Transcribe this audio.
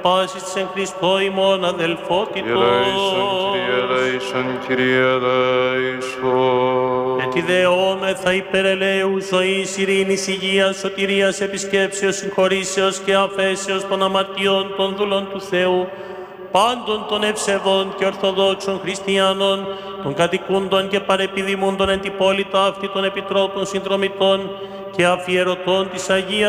πάσης της εν Χριστώ ημών αδελφότητος. Κύριε ελέησον. Και τη δεόμεθα υπερελαίου ζωής, ειρήνης, υγείας, σωτηρίας, επισκέψεως, συγχωρήσεως και αφέσεως των αμαρτιών των δούλων του Θεού, πάντων των ευσεβών και ορθοδόξων χριστιανών, των κατοικούντων και παρεπιδημούντων εν την πόλη ταύτη των επιτρόπων συνδρομητών και αφιερωτών της Αγίας